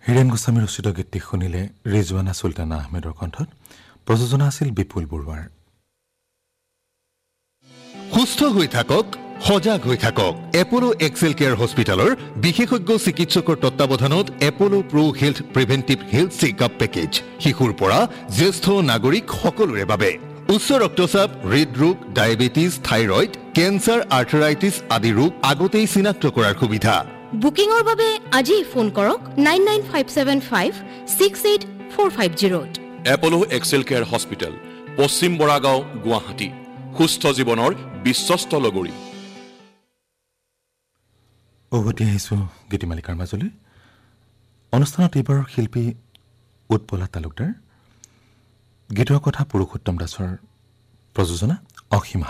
হিৰেন গোস্বামী ৰচিত গীতটি শুনিলে ৰিজৱানা চুলতানা আহমেদৰ কণ্ঠত। প্ৰযোজনা আছিল বিপুল বৰুৱাৰ। সুস্থ হৈ থাকক, সজাগ হৈ থাকক। এপলো এক্সেল কেয়াৰ হস্পিটেলৰ বিশেষজ্ঞ চিকিৎসকৰ তত্বাৱধানত এপলো প্ৰ' health preventive health checkup package শিশুৰ পৰা জ্যেষ্ঠ নাগৰিক সকলোৰে বাবে। উচ্চ ৰক্তচাপ, হৃদৰোগ, ডায়েবেটিছ, থাইৰয়ড, কেঞ্চাৰ, আৰ্থৰাইটিছ আদি ৰোগ আগতেই চিনাক্ত কৰাৰ সুবিধা। বুকিঙৰ বাবে আজি ফোন কৰক 99,575,68450। এপলো এক্সেল কেয়াৰ হস্পিটেল, পশ্চিম বৰাগাঁও, গুৱাহাটী। সুস্থ জীৱনৰ বিশ্বস্ত লগৰী। উভতি আহিছোঁ গীতিমালিকাৰ মাজলৈ। অনুষ্ঠানত এইবাৰৰ শিল্পী উৎপলা তালুকদাৰ, গীতৰ কথা পুৰুষোত্তম দাসৰ, প্ৰযোজনা অসীম।